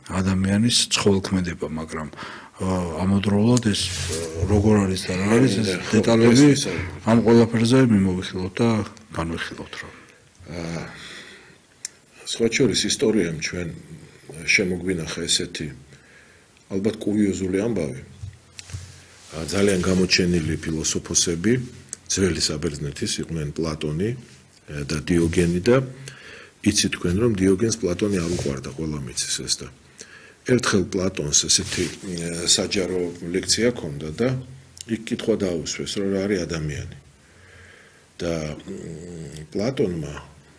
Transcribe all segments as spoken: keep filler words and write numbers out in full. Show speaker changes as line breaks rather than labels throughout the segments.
ადამიანის ცხოველქმედება, მაგრამ ამავდროულად ეს როგორ არის და რა არის ეს დეტალები ამ ყველაფერზე მიმოვიხილოთ და განვიხილოთ რა.
სხვა შორის ისტორიამ ჩვენ შემოგვინახა ესეთი ალბათ კურიოზული ამბავი. ძალიან გამოჩენილი ფილოსოფოსები ძველი საბერძნეთის იყვნენ პლატონი და დიოგენი და იცით თქვენ რომ დიოგენს პლატონი არ უყვარდა, ყველა მიცის ეს და ერთხელ პლატონს ესეთი საჯარო ლექცია ჰქონდა და იქ კითხვა დაუსვეს რომ რა არის ადამიანი და პლატონმა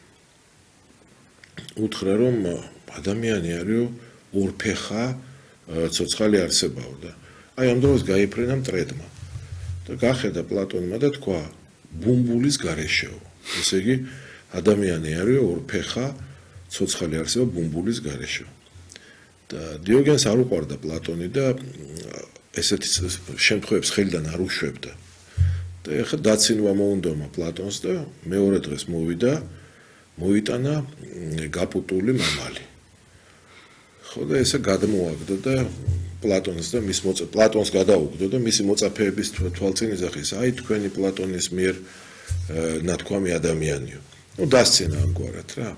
უთხრა რომ ადამიანი არის ორფეხა ცოცხალი არსებაო და აი ამ დროს გაიფრენა მტრედმა და გახედა პლატონმა და თქვა ბუმბულის გარეშეო. ესე იგი ადამიანი არის ორფეხა ცოცხალი არსება ბუმბულის გარეშეო. და დიოგენს არ უყვარდა პლატონი და ესეთი შემთხვევებს ხელიდან არ უშვებდა. და ეხლა დაცინვა მოუნდომა პლატონს და მეორე დღეს მოვიდა, მოიტანა გაპუტული მამალი. ხო და ესე გადმოაგდო და პლატონს და მის მოწ პლატონს გადაუგდო და მისი მოწაფეების თვალწინ იძახის, აი თქვენი პლატონის მიერ ნათქვამი ადამიანიო. ну დასცენა ამგვარად რა.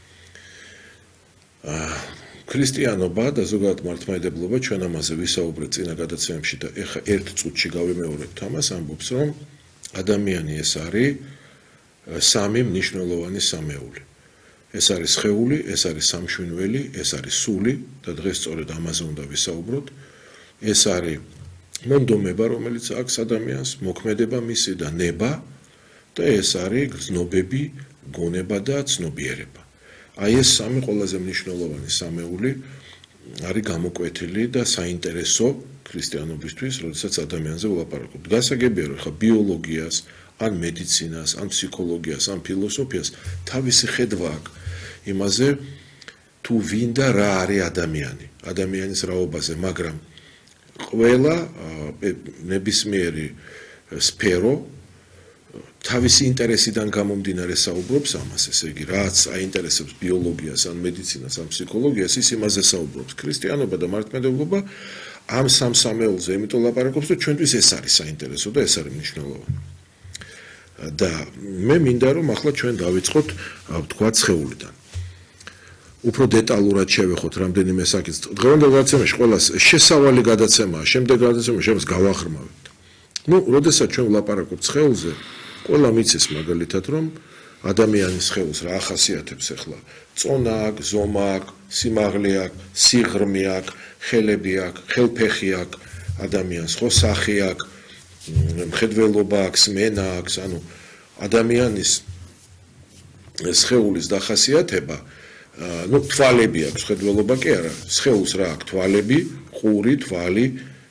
აა ქრისტიანობა და ზოგადად მართლმადიდებლობა ჩვენ ამაზე ვისაუბრეთ წინა გადაცემებში და ეხა ერთ წუთში გავიმეორებთ ამას, ამბობს რომ ადამიანი ეს არის სამი მნიშვნელოვანი სამეული. ეს არის სხეული, ეს არის სამშვენველი, ეს არის სული და დღეს სწორედ ამაზე უნდა ვისაუბროთ. ეს არის მონდომება, რომელიც აქვს ადამიანს, მოქმედება მისი და ნება და ეს არის გრძნობები, გონება და ცნობიერება. აი ეს სამი ყველაზე მნიშვნელოვანი სამეული არის გამოკვეთილი და საინტერესო ქრისტიანობისთვის, როდესაც ადამიანზე ვლაპარაკობთ. გასაგებია რომ ხა ბიოლოგიას, ან მედიცინას, ან ფსიქოლოგიას, ან ფილოსოფიას თავისი ხედვა აქვს იმაზე თუ ვინ და რა არის ადამიანი, ადამიანის რაობაზე, მაგრამ ყველა ნებისმიერი სფერო თავისი ინტერესიდან გამომდინარე საუბრობს ამას, ესე იგი, რაც აინტერესებს ბიოლოგიას, ან მედიცინას, ან ფსიქოლოგიას, ის იმაზე საუბრობს. ქრისტიანობა და მართლმადიდებლობა ამ სამ სამეულზე იმიტომ ლაპარაკობს, რომ ჩვენთვის ეს არის საინტერესო და ეს არის მნიშვნელოვანი. და მე მინდა რომ ახლა ჩვენ დავიწყოთ თქვა სხეულიდან. უფრო დეტალურად შევეხოთ რამდენიმე საკითხს. დღევანდელ გადაცემაში ყველას შესავალი გადაცემაა, შემდეგ გადაცემაში ამას გავახრმავებთ. ну, როდესაც ჩვენ ვლაპარაკობთ სხეულზე, ყველა მიცის მაგალითად რომ ადამიანის სხეულს რა ახასიათებს ახლა? წონა აქვს, ზომა აქვს, სიმაღლე აქვს, სიღრმე აქვს, ხელები აქვს, ხელფეხი აქვს, ადამიანს ხო სახე აქვს, მხედველობა აქვს, მენა აქვს, ანუ ადამიანის სხეულის დახასიათება, ну, თვალები აქვს, მხედველობა კი არა, სხეულს რა აქვს, თვალები, ყური, თვალი,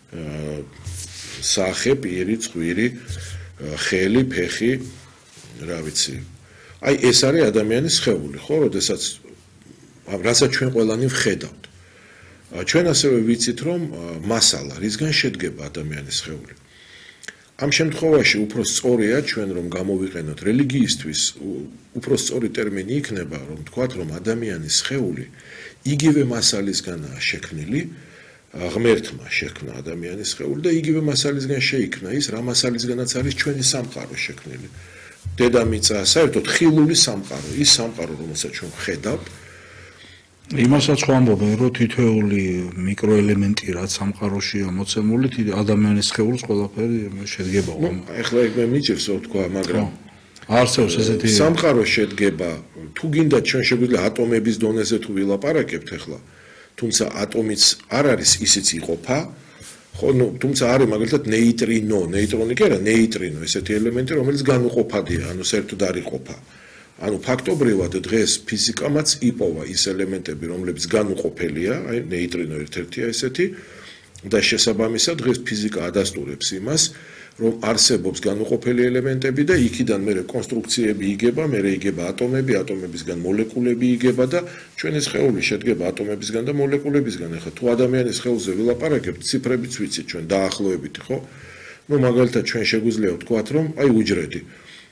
სახე, პირი, ცხვირი, ხელი, ფეხი, რა ვიცი. აი ეს არის ადამიანის სხეული, ხო, როდესაც რასაც ჩვენ ყველანი ვხედავთ. ჩვენ ასევე ვიცით, რომ მასალა, რისგან შედგება ადამიანის სხეული. ამ შემთხვევაში უფრო სწორია ჩვენ რომ გამოვიყენოთ რელიგიისთვის, უფრო სწორი ტერმინი იქნება, რომ თქვათ, რომ ადამიანის სხეული იგივე მასალისგანაა შექმნილი, ღმერთმა შექმნა ადამიანის სხეული და იგივე მასალისგან შეიქმნა ის, რა მასალისგანაც არის ჩვენი სამყარო შექმნილი. დედამიწა, საერთოდ ხილული სამყარო, ის სამყარო, რომელსაც ჩვენ ვხედავთ,
იმასაც ხო ამბობენ, რომ თითოეული მიკროელემენტი, რაც სამყაროშია მოცემული, ადამიანის სხეულის ყველაფერი შედგება.
ну, ეხლა ეგ მე მიჭირს რომ თქვა, მაგრამ
არსებობს ესეთი
სამყარო შედგება, თუ გინდა ჩვენ შეგვიძლია ატომების დონეზე თუ ვილაპარაკებთ ეხლა, თუმცა ატომიც არ არის ისიც იყოფა, ხო, ну, თუმცა არის მაგალითად ნეიტრინო, ნეიტრონი კი არა, ნეიტრინო, ესეთი ელემენტი, რომელიც განუყოფადია, ანუ საერთოდ არ იყოფა. ანუ ფაქტობრივად დღეს ფიზიკამაც იპოვა ის ელემენტები, რომლებიც განუყოფელია, აი ნეიტრინო ერთ-ერთია ესეთი და შესაბამისად დღეს ფიზიკა ადასტურებს იმას, რომ არსებობს განუყოფელი ელემენტები და იქიდან მერე კონსტრუქციები იგება, მერე იგება ატომები, ატომებისგან მოლეკულები იგება და ჩვენი სხეული შედგება ატომებისგან და მოლეკულებისგან. ახლა თუ ადამიანის სხეულზე ვილაპარაკებთ, ციფრებიც ვიცით ჩვენ დაახლოებით, ხო? ну, მაგალითად ჩვენ შეგვიძლია ვთქვათ, რომ აი უჯრედი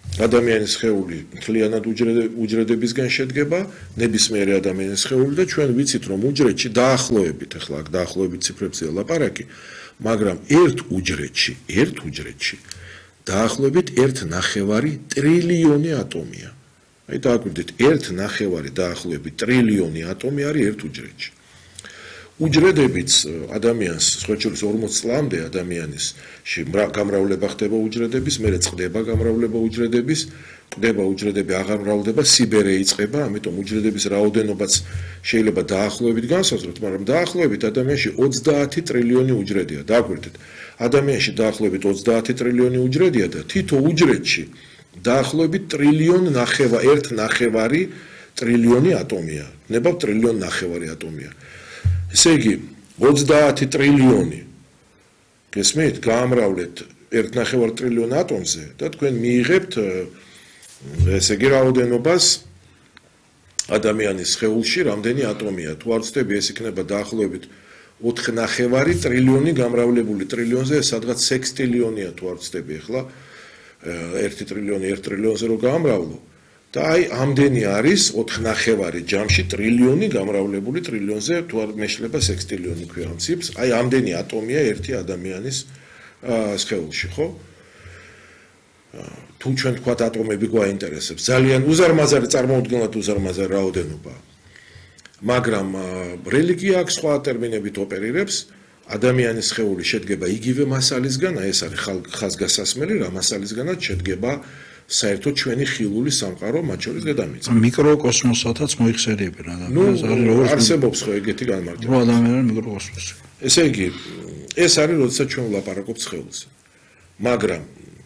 ადამიანის სხეული მთლიანად უჯრედებისგან შედგება, ნებისმიერი ადამიანის სხეული და ჩვენ ვიცით რომ უჯრედში დაახლოებით, ახლა აქ დაახლოებით ციფრებზეა ლაპარაკი, მაგრამ ერთ უჯრედში, ერთ უჯრედში დაახლოებით ერთ ნახევარი ტრილიონი ატომია. აი დააკვირდით, ერთ ნახევარი დაახლოებით ტრილიონი ატომი არის ერთ უჯრედში. უჯრედებიც ადამიანს, სხვა შორის ორმოც წლამდე ადამიანის გამრავლება ხდება უჯრედების, მერე წყდება გამრავლება უჯრედების, ყდება უჯრედები აღარ მრავლდება, სიბერე იწყება, ამიტომ უჯრედების რაოდენობაც შეიძლება დაახლოებით განსაზღვროთ, მაგრამ დაახლოებით ადამიანში ოცდაათი ტრილიონი უჯრედია. დააკვირდით, ადამიანში დაახლოებით ოცდაათი ტრილიონი უჯრედია და თითო უჯრედში დაახლოებით ტრილიონ ნახევა, ერთ ნახევარი ტრილიონი ატომია. ნებავ ტრილიონ ნახევარი ატომია. ესე იგი, ოცდაათი ტრილიონი გესმით, გაამრავლეთ ერთ ნახევარ ტრილიონ ატომზე და თქვენ მიიღებთ ესე იგი რაოდენობას ადამიანის სხეულში რამდენი ატომია. თუ არ ვცდები, ეს იქნება დაახლოებით ოთხ ნახევარი ტრილიონი გამრავლებული ტრილიონზე, სადღაც სექსტილიონია თუ არ ვცდები ახლა ერთი ტრილიონი ერთ ტრილიონზე რო გაამრავლო და აი ამდენი არის ოთხ ნახევარი ჯამში ტრილიონი გამრავლებული ტრილიონზე თუ არ მეშლება სექსტილიონი ქვია ამ ციფრს, აი ამდენი ატომია ერთი ადამიანის სხეულში, ხო? თუ ჩვენ თქვათ ატომები გვაინტერესებს, ძალიან უზარმაზარი წარმოუდგენლად უზარმაზარი რაოდენობა. მაგრამ რელიგია აქ სხვა ტერმინებით ოპერირებს, ადამიანის სხეული შედგება იგივე მასალისგან, აი ეს არის ხაზგასასმელი, რა მასალისგანაც შედგება საერთოდ ჩვენი ხილული სამყარო, მათ შორის დედამიწა.
მიკროკოსმოსათაც მოიხსენიებენ ადამიანს, არის როგორც
არსებობს ხო ეგეთი განმარტება.
ადამიანის მიკროკოსმოსი.
ესე იგი, ეს არის როდესაც ჩვენ ვლაპარაკობთ სხეულზე. მაგრამ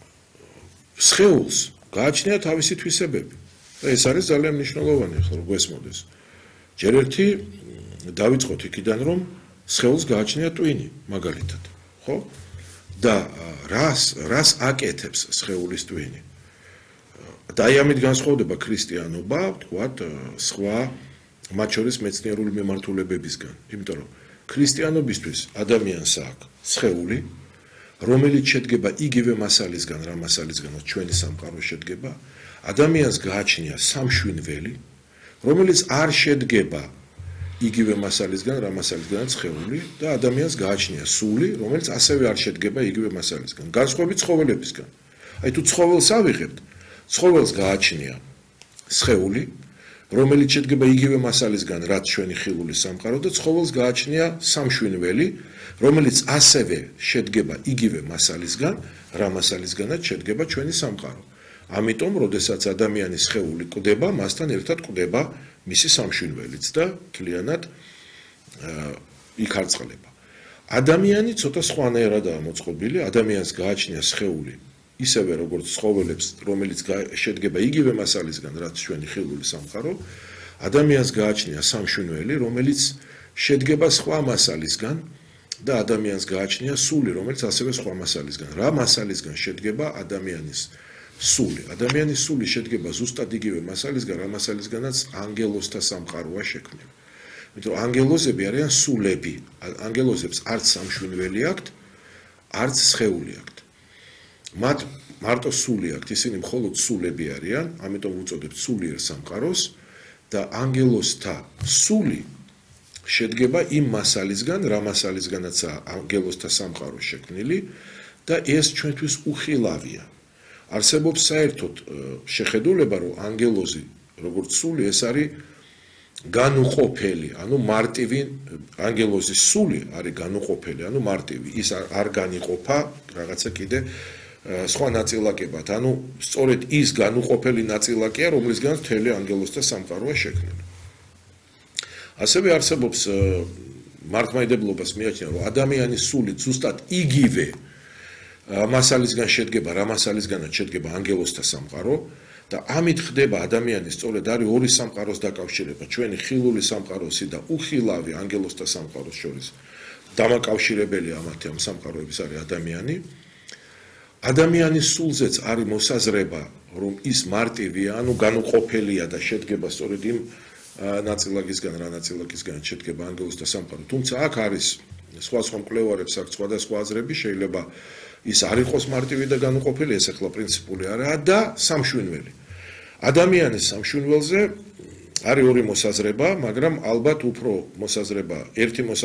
სხეულს გააჩნია თავისი თვისებები. და ეს არის ძალიან მნიშვნელოვანი, ახლა გვესმოდეს. ჯერ ერთი დავიწყოთ იქიდან, რომ სხეულს გააჩნია ტვინი, მაგალითად, ხო? და რას რას აკეთებს სხეულის ტვინი? და აი ამით განსხვავდება ქრისტიანობა, თქვათ, სხვა მათ შორის მეცნიერული მიმართულებებისგან. იმიტომ რომ ქრისტიანობისთვის ადამიანს აქვს სხეული, რომელიც შედგება იგივე მასალისგან, რა მასალისგანაც ჩვენი სამყარო შედგება, ადამიანს გააჩნია სამშვინველი, რომელიც არ შედგება იგივე მასალისგან, რა მასალისგანაც სხეული და ადამიანს გააჩნია სული, რომელიც ასევე არ შედგება იგივე მასალისგან, განსხვავებით ცხოველებისგან. აი თუ ცხოველს ავიღებთ, ცხოველს გააჩნია სხეული, რომელიც შედგება იგივე მასალისგან, რაც ჩვენი ხილული სამყარო და ცხოველს გააჩნია სამშვინველი, რომელიც ასევე შედგება იგივე მასალისგან, რა მასალისგანაც შედგება ჩვენი სამყარო. ამიტომ, როდესაც ადამიანის სხეული კვდება, მასთან ერთად კვდება მისი სამშვინველიც და მთლიანად იქ არწყლება. ადამიანი ცოტა სხვანაირადაა მოწყობილი, ადამიანს გააჩნია სხეული ისევე როგორც ცხოველებს, რომელიც შედგება იგივე მასალისგან, რაც ჩვენი ხილული სამყარო, ადამიანს გააჩნია სამშვინველი, რომელიც შედგება სხვა მასალისგან და ადამიანს გააჩნია სული, რომელიც ასევე სხვა მასალისგან. რა მასალისგან შედგება ადამიანის სული? ადამიანის სული შედგება ზუსტად იგივე მასალისგან, რა მასალისგანაც ანგელოზთა სამყაროა შექმნილი. იმიტომ რომ ანგელოზები არიან სულები. ანგელოზებს არც სამშვინველი აქვთ, არც სხეული აქვთ. მათ მარტო სული აქვთ, ისინი მხოლოდ სულები არიან, ამიტომ უწოდებთ სულიერ სამყაროს და ანგელოზთა სული შედგება იმ მასალისგან, რა მასალისგანაც ანგელოზთა სამყარო შექმნილი და ეს ჩვენთვის უხილავია. არსებობს საერთოდ შეხედულება, რომ ანგელოზი, როგორც სული, ეს არის განუყოფელი, ანუ მარტივი, ანგელოზის სული არის განუყოფელი, ანუ მარტივი, ის არ განიყოფა რაღაცა კიდე სხვა ნაწილაკებად, ანუ სწორედ ის განუყოფელი ნაწილაკია, რომლისგანაც მთელი ანგელოზთა სამყაროა შექმნილი. ასევე არსებობს მართლმადიდებლობას მიაჩნია, რომ ადამიანის სული ზუსტად იგივე მასალისგან შედგება, რა მასალისგანაც შედგება ანგელოზთა სამყარო და ამით ხდება ადამიანის სწორედ არის ორი სამყაროს დაკავშირება, ჩვენი ხილული სამყაროსი და უხილავი ანგელოზთა სამყაროს შორის დამაკავშირებელი ამათი ამ სამყაროების არის ადამიანი. ადამიანის სულზეც არის მოსაზრება, რომ ის მარტივია, ანუ განუყოფელია და შედგება სწორედ იმ ნაწილაკისგან რა ნაწილაკისგან შედგება ანგელოზთა სამყარო. თუმცა აქ არის სხვა სხვა მკვლევარებს აქვს სხვადასხვა აზრები, შეიძლება ის არ იყოს მარტივი და განუყოფელი, ეს ახლა პრინციპული არაა და სამშვენველი. ადამიანის სამშვენველზე არის ორი მოსაზრება, მაგრამ ალბათ უფრო მოსაზრება, ერთი